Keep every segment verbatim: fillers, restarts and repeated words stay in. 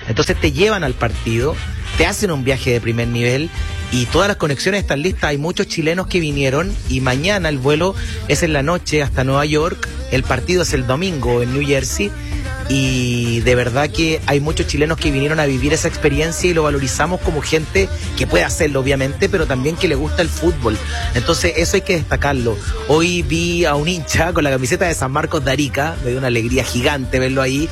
Entonces te llevan al partido, te hacen un viaje de primer nivel y todas las conexiones están listas. Hay muchos chilenos que vinieron y mañana el vuelo es en la noche hasta Nueva York. El partido es el domingo en New Jersey. Y de verdad que hay muchos chilenos que vinieron a vivir esa experiencia y lo valorizamos como gente que puede hacerlo, obviamente, pero también que le gusta el fútbol. Entonces eso hay que destacarlo. Hoy vi a un hincha con la camiseta de San Marcos de Arica, me dio una alegría gigante verlo ahí.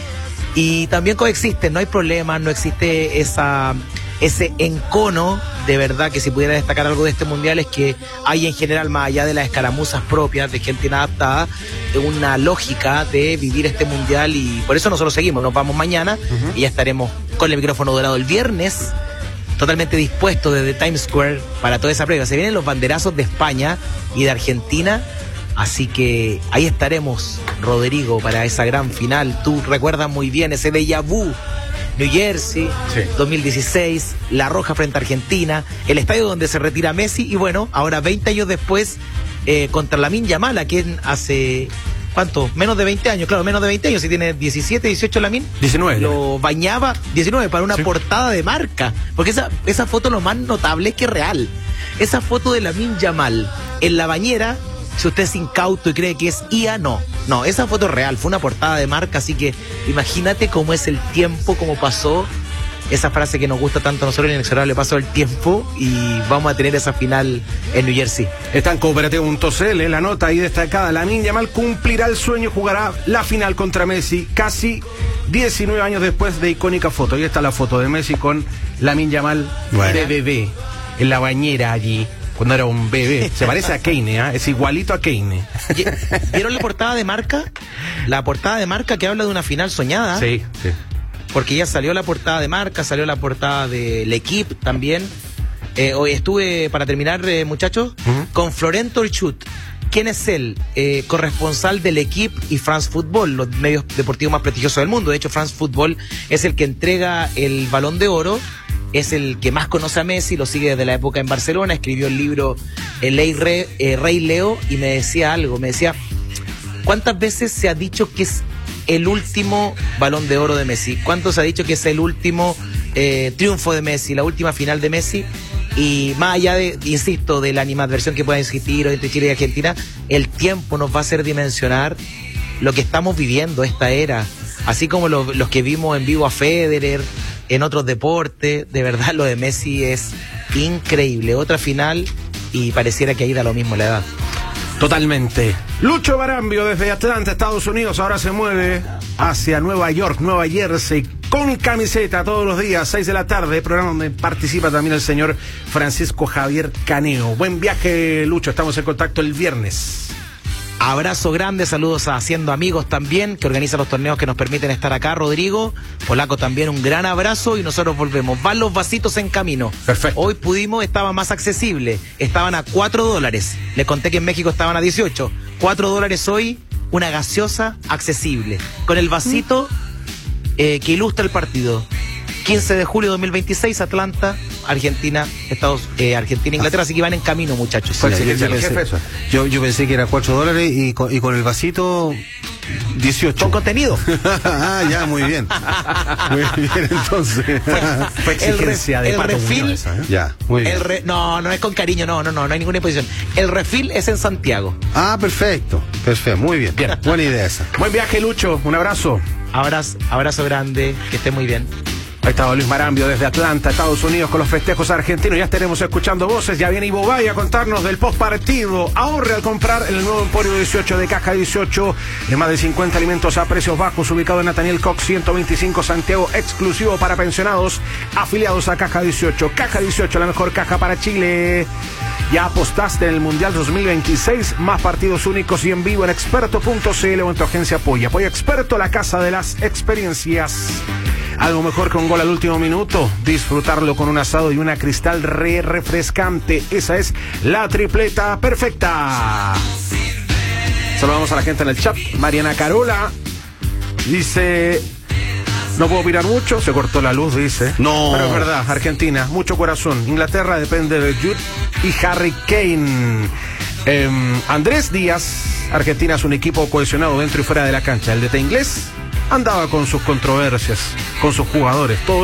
Y también coexisten, no hay problema, no existe esa... ese encono. De verdad que si pudiera destacar algo de este mundial es que hay en general, más allá de las escaramuzas propias de gente inadaptada, una lógica de vivir este mundial y por eso nosotros seguimos, nos vamos mañana uh-huh. y ya estaremos con el micrófono dorado el viernes, totalmente dispuestos desde Times Square para toda esa prueba. Se vienen los banderazos de España y de Argentina, así que ahí estaremos, Rodrigo, para esa gran final. Tú recuerdas muy bien ese déjà vu. New Jersey, sí. dos mil dieciséis, La Roja frente a Argentina, el estadio donde se retira Messi y bueno, ahora veinte años después eh, contra Lamine Yamal, a quien hace, ¿cuánto? Menos de veinte años, claro, menos de veinte años, si tiene diecisiete, dieciocho Lamine. diecinueve. Lo bañaba, diecinueve, para una sí. portada de marca, porque esa, esa foto lo más notable es que es real. Esa foto de Lamine Yamal en la bañera, si usted es incauto y cree que es I A, no. No, esa foto es real, fue una portada de marca, así que imagínate cómo es el tiempo, cómo pasó esa frase que nos gusta tanto a nosotros, el inexorable paso del tiempo, y vamos a tener esa final en New Jersey. Está en Cooperativo punto c l, la nota ahí destacada, Lamine Yamal cumplirá el sueño, jugará la final contra Messi, casi diecinueve años después de icónica foto. Ahí está la foto de Messi con Lamine Yamal bueno. de bebé, en la bañera allí. Cuando era un bebé. Se parece a Kane, ¿eh? Es igualito a Kane. ¿Vieron la portada de marca? La portada de marca que habla de una final soñada. Sí, sí. Porque ya salió la portada de marca, salió la portada de L'Equipe también. Eh, hoy estuve, para terminar, eh, muchachos, uh-huh. con Florent Torchut. ¿Quién es él? Eh, corresponsal de L'Equipe y France Football, los medios deportivos más prestigiosos del mundo. De hecho, France Football es el que entrega el Balón de Oro. Es el que más conoce a Messi, lo sigue desde la época en Barcelona, escribió el libro El Rey, Re, eh, Rey Leo y me decía algo, me decía, ¿cuántas veces se ha dicho que es el último Balón de Oro de Messi? ¿Cuánto se ha dicho que es el último eh, triunfo de Messi, la última final de Messi? Y más allá de, insisto, de la animadversión que pueda existir entre Chile y Argentina, el tiempo nos va a hacer dimensionar lo que estamos viviendo, esta era, así como lo, los que vimos en vivo a Federer, en otros deportes. De verdad lo de Messi es increíble, otra final y pareciera que ahí da lo mismo la edad. Totalmente. Lucho Barambio desde Atlanta, Estados Unidos, ahora se mueve hacia Nueva York, Nueva Jersey, con camiseta todos los días, seis de la tarde, programa donde participa también el señor Francisco Javier Caneo. Buen viaje, Lucho, estamos en contacto el viernes. Abrazo grande, saludos a Haciendo Amigos también, que organiza los torneos que nos permiten estar acá, Rodrigo. Polaco también, un gran abrazo y nosotros volvemos. Van los vasitos en camino. Perfecto. Hoy pudimos, estaba más accesible, estaban a cuatro dólares. Les conté que en México estaban a dieciocho. cuatro dólares hoy, una gaseosa accesible. Con el vasito eh, que ilustra el partido. quince de julio de dos mil veintiséis, Atlanta, Argentina, Estados, eh, Argentina, Inglaterra, así que van en camino, muchachos. Sí, yo, yo, pensé, yo, yo pensé que era cuatro dólares y con, y con el vasito dieciocho. Con contenido. Ah, ya, muy bien. Muy bien, entonces. Fue, fue exigencia el re, de el Pato refil, Muñoz, esa, ¿eh? Ya, muy bien. El re, no, no es con cariño, no, no, no, no hay ninguna imposición. El refil es en Santiago. Ah, perfecto, perfecto, muy bien. Bien, buena idea esa. Buen viaje, Lucho, un abrazo. Abrazo, abrazo grande, que esté muy bien. Ahí estaba Luis Marambio desde Atlanta, Estados Unidos, con los festejos argentinos. Ya estaremos escuchando voces. Ya viene Ivo Bay a contarnos del postpartido. Ahorre al comprar el nuevo Emporio dieciocho de Caja dieciocho. De más de cincuenta alimentos a precios bajos, ubicado en Nathaniel Cox ciento veinticinco, Santiago, exclusivo para pensionados afiliados a Caja dieciocho. Caja dieciocho, la mejor caja para Chile. Ya apostaste en el Mundial dos mil veintiséis. Más partidos únicos y en vivo en experto punto c l o en tu agencia Apoya. Apoya Experto, la casa de las experiencias. Algo mejor que un gol al último minuto, disfrutarlo con un asado y una Cristal re refrescante. Esa es la tripleta perfecta. Saludamos a la gente en el chat. Mariana Carola dice: no puedo opinar mucho, se cortó la luz, dice. No. Pero es verdad, Argentina, mucho corazón. Inglaterra depende de Jude y Harry Kane. Eh, Andrés Díaz, Argentina es un equipo cohesionado dentro y fuera de la cancha. El D T inglés andaba con sus controversias, con sus jugadores. Todo